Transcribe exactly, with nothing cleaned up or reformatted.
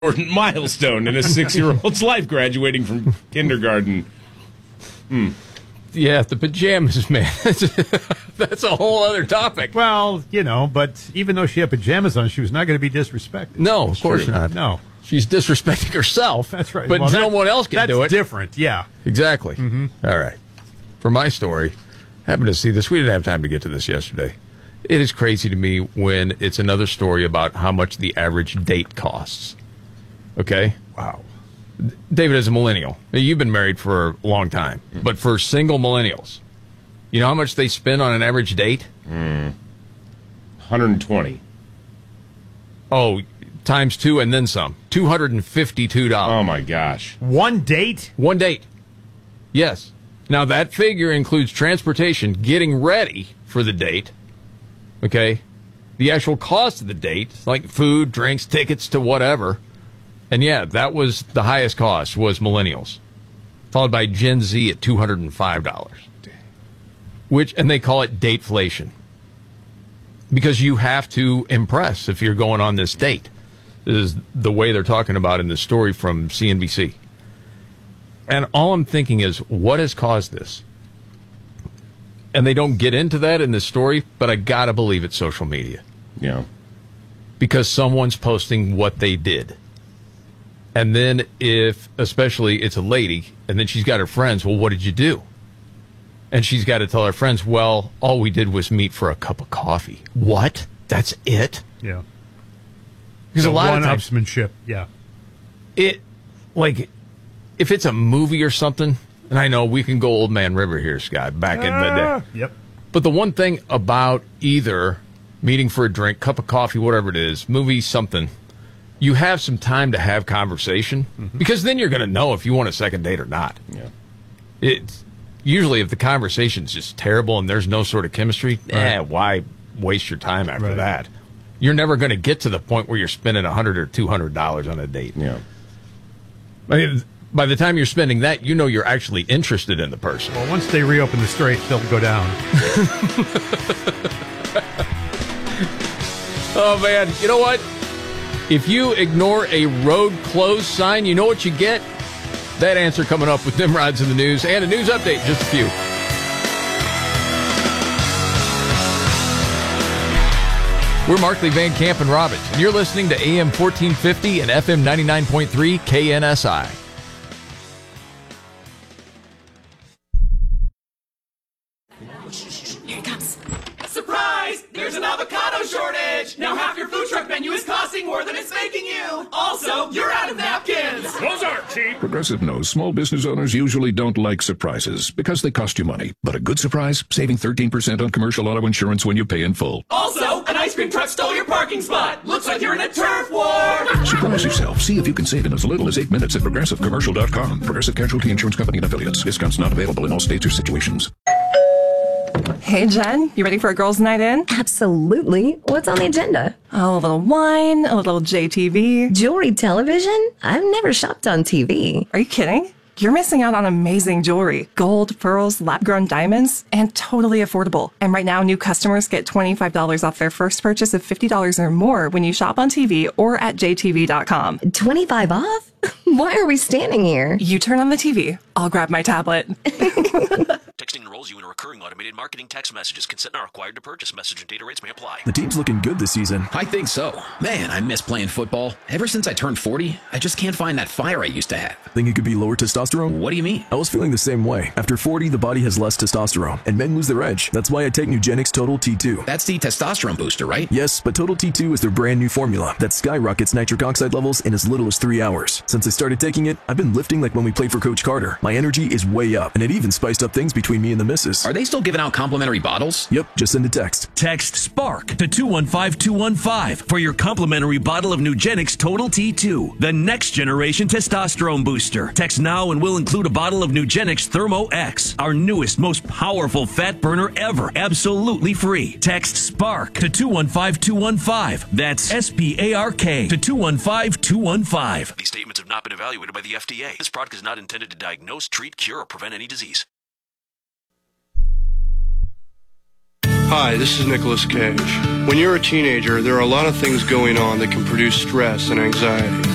important milestone in a six-year-old's life, graduating from kindergarten. Hmm. Yeah, the pajamas, man. That's a whole other topic. Well, you know, but even though she had pajamas on, she was not going to be disrespected. No, of course true. not. No. She's disrespecting herself. That's right. But well, no that, one else can do it. That's different, yeah. Exactly. Mm-hmm. All right. For my story, happened to see this. We didn't have time to get to this yesterday. It is crazy to me when it's another story about how much the average date costs. Okay? Wow. David, as a millennial, you've been married for a long time, mm. but for single millennials, you know how much they spend on an average date? Mm. one hundred twenty. Oh, times two and then some. two hundred fifty-two dollars. Oh, my gosh. One date? One date. Yes. Now, that figure includes transportation, getting ready for the date, okay? The actual cost of the date, like food, drinks, tickets to whatever. And, yeah, that was the highest cost, was millennials, followed by Gen Z at two hundred five dollars, which, and they call it dateflation, because you have to impress if you're going on this date. This is the way they're talking about in the story from C N B C. And all I'm thinking is, what has caused this? And they don't get into that in this story, but I got to believe it's social media. Yeah. Because someone's posting what they did. And then if, especially, it's a lady, and then she's got her friends, well, what did you do? And she's got to tell her friends, well, all we did was meet for a cup of coffee. What? That's it? Yeah. Because so a lot of times, one-upsmanship, yeah. It, like, if it's a movie or something, and I know we can go Old Man River here, Scott, back ah, in the day. Yep. But the one thing about either meeting for a drink, cup of coffee, whatever it is, movie, something, you have some time to have conversation, mm-hmm. because then you're going to know if you want a second date or not. Yeah. It's usually if the conversation's just terrible and there's no sort of chemistry, right. eh, why waste your time after right. that? You're never going to get to the point where you're spending one hundred dollars or two hundred dollars on a date. Yeah. I mean, by the time you're spending that, you know you're actually interested in the person. Well, once they reopen the straits, they'll go down. Oh, man. You know what? If you ignore a road closed sign, you know what you get? That answer coming up with Nimrod's in the news and a news update, just a few. We're Markley, Van Camp, and Robbins, and you're listening to A M fourteen fifty and F M ninety-nine point three K N S I. Here it comes. Surprise! There's an avocado shortage! Now half your food truck menu is costing more than it's making you! Also, you're out of napkins! Those aren't cheap! Progressive knows small business owners usually don't like surprises because they cost you money. But a good surprise? Saving thirteen percent on commercial auto insurance when you pay in full. Also, an ice cream truck stole your parking spot! Looks like you're in a turf war! Surprise yourself. See if you can save in as little as eight minutes at progressive commercial dot com. Progressive Casualty Insurance Company and Affiliates. Discounts not available in all states or situations. Hey, Jen, you ready for a girls' night in? Absolutely. What's on the agenda? Oh, a little wine, a little J T V. Jewelry television? I've never shopped on T V. Are you kidding? You're missing out on amazing jewelry. Gold, pearls, lab-grown diamonds, and totally affordable. And right now, new customers get twenty-five dollars off their first purchase of fifty dollars or more when you shop on T V or at J T V dot com. twenty-five off? Why are we standing here? You turn on the T V. I'll grab my tablet. Texting enrolls you in a recurring automated marketing text messages. Consent not required to purchase. Message and data rates may apply. The team's looking good this season. I think so. Man, I miss playing football. Ever since I turned forty, I just can't find that fire I used to have. Think it could be lower testosterone? What do you mean? I was feeling the same way. After forty, the body has less testosterone, and men lose their edge. That's why I take Nugenix Total T two. That's the testosterone booster, right? Yes, but Total T two is their brand new formula that skyrockets nitric oxide levels in as little as three hours. Since I started taking it, I've been lifting like when we played for Coach Carter. My energy is way up, and it even spiced up things between me and the missus. Are they still giving out complimentary bottles? Yep, just send a text. Text SPARK to two one five two one five for your complimentary bottle of Nugenix Total T two, the next generation testosterone booster. Text now and we'll include a bottle of Nugenix Thermo X, our newest, most powerful fat burner ever, absolutely free. Text SPARK to two one five two one five. That's S P A R K to two one five two one five. These statements have not been evaluated by the F D A. This product is not intended to diagnose, treat, cure, or prevent any disease. Hi, this is Nicolas Cage. When you're a teenager, there are a lot of things going on that can produce stress and anxiety.